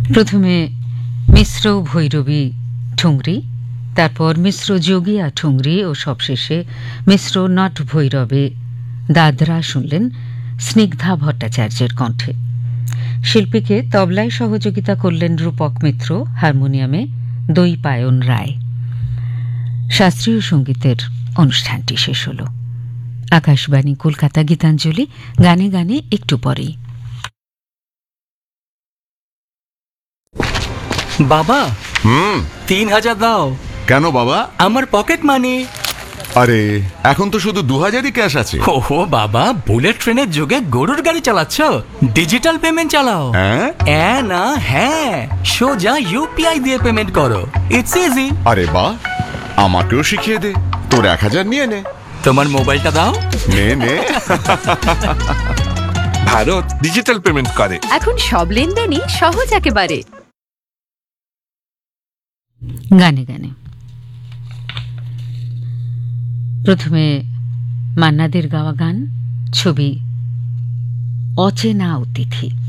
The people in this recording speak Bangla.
প্রথমে মিশ্র ভৈরবী ঠুংরি, তারপর মিশ্র যোগিয়া ঠুংরি ও সবশেষে মিশ্র নট ভৈরবে দাদরা শুনলেন স্নিগ্ধা ভট্টাচার্যের কণ্ঠে। শিল্পীকে তবলায় সহযোগিতা করলেন রূপক মিত্র, হারমোনিয়ামে দৈপায়ন রায়। শাস্ত্রীয় সঙ্গীতের অনুষ্ঠানটি শেষ হল। আকাশবাণী কলকাতা গীতাঞ্জলি, গানে গানে একটু পরেই। বাবা 3000 দাও। কেন বাবা? আমার পকেট মানি। আরে এখন তো শুধু 2000ই ক্যাশ আছে। ওহো বাবা, বুলেট ট্রেনের যুগে গরুর গাড়ি চালাচ্ছ? ডিজিটাল পেমেন্ট চালাও। হ্যাঁ না হ্যাঁ, সোজা ইউপিআই দিয়ে পেমেন্ট করো। It's easy. আরে বাহ, আমাকেও শিখিয়ে দে। তোর 1000 নিয়ে নে। তোমার মোবাইলটা দাও। নে ভারত ডিজিটাল পেমেন্ট করে। এখন সব লেনদেনই সহজ একেবারে। গানে গানে প্রথমে মান্নাদের গাওয়া গান, ছবি অচেনা অতিথি।